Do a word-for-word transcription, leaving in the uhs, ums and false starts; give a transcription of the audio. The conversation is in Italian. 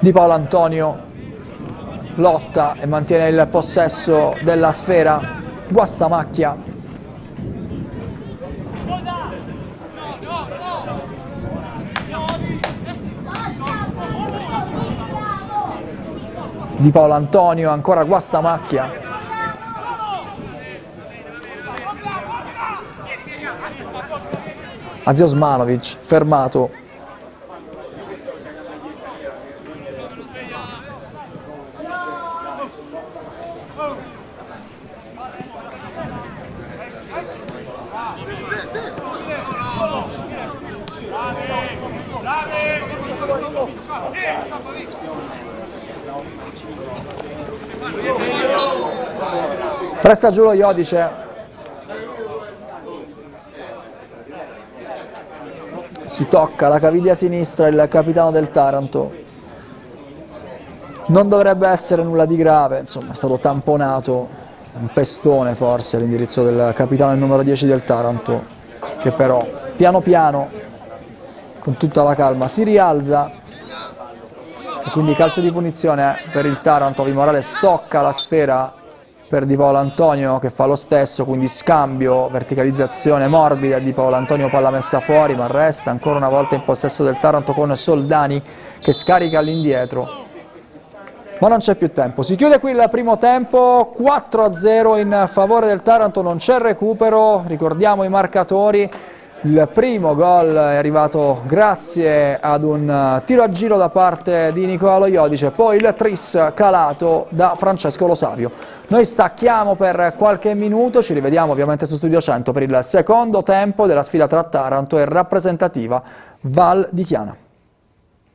Di Paolo Antonio lotta e mantiene il possesso della sfera, Guastamacchia. Di Paolo Antonio, ancora Guastamacchia. Aziosmanovic fermato. Resta giù lo Iodice. Si tocca la caviglia sinistra il capitano del Taranto. Non dovrebbe essere nulla di grave, insomma è stato tamponato, un pestone forse all'indirizzo del capitano il numero dieci del Taranto, che però piano piano, con tutta la calma, si rialza. E quindi calcio di punizione per il Taranto. Ovi Morales tocca la sfera per Di Paolo Antonio che fa lo stesso, quindi scambio, verticalizzazione morbida di Paolo Antonio, palla messa fuori, ma resta ancora una volta in possesso del Taranto con Soldani che scarica all'indietro. Ma non c'è più tempo, si chiude qui il primo tempo, quattro a zero in favore del Taranto, non c'è recupero, ricordiamo i marcatori. Il primo gol è arrivato grazie ad un tiro a giro da parte di Nicola Iodice, poi il tris calato da Francesco Lo Savio. Noi stacchiamo per qualche minuto, ci rivediamo ovviamente su Studio cento per il secondo tempo della sfida tra Taranto e rappresentativa Val di Chiana.